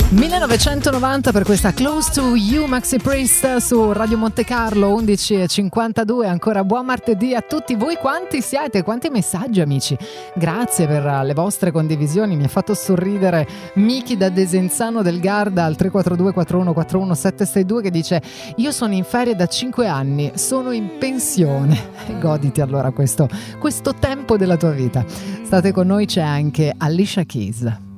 1990 per questa Close to You Maxi Priest su Radio Monte Carlo, 11:52. Ancora buon martedì a tutti voi. Quanti siete? Quanti messaggi, amici? Grazie per le vostre condivisioni. Mi ha fatto sorridere Miki da Desenzano del Garda al 342 4141 762 che dice: io sono in ferie da 5 anni, sono in pensione. Goditi allora questo tempo della tua vita. State con noi, c'è anche Alicia Keys.